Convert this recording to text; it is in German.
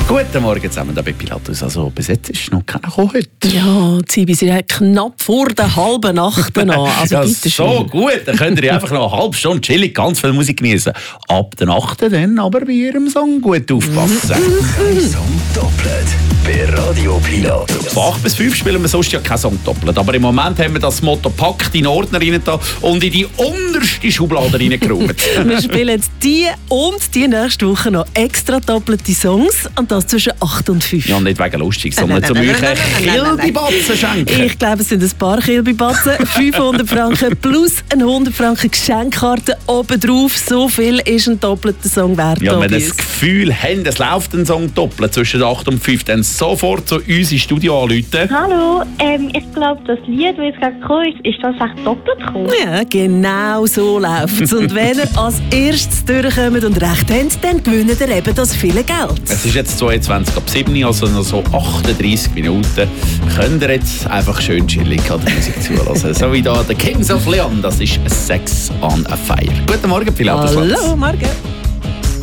Guten Morgen zusammen, da bei Pilatus. Also bis jetzt ist noch keiner gekommen heute. Ja, Zibi, Sie haben knapp vor der halben Nacht an. Also ja, bitte schön. so gut, dann könnt ihr einfach noch eine halbe Stunde chillig ganz viel Musik genießen. Ab der Nacht dann aber bei Ihrem Song gut aufpassen. Song doppelt bei Radio Pilatus. Von 8 bis 5 spielen wir sonst ja keinen Song doppelt. Aber im Moment haben wir das Motto «Packt in den Ordner rein» da und in die unterste Schublade reingeräumt. Wir spielen jetzt die und die nächste Woche noch extra doppelte Songs. Und das zwischen 8 und 5. Ja, nicht wegen lustig, sondern zum euch Kilbibatzen schenken. Ich glaube, es sind ein paar Kilbibatzen. 500 Franken plus eine 100 Franken Geschenkkarte obendrauf. So viel ist ein doppelter Song wert. Ja, wenn ihr das Gefühl habt, es läuft ein Song doppelt zwischen 8 und 5, dann sofort zu uns ins Studio anrufen. Hallo, ich glaube, das Lied, das jetzt gerade gekommen ist das echt doppelt gekommen? Ja, genau so läuft es. Und wenn ihr als erstes durchkommt und recht habt, dann gewinnt ihr eben das viele Geld. Es ist jetzt 22 ab 7, also noch so 38 Minuten. Könnt ihr jetzt einfach schön chillig an der Musik zulassen. So wie da der Kings of Leon, das ist «Sex on a Fire». Guten Morgen, Pilatus. Hallo, morgen.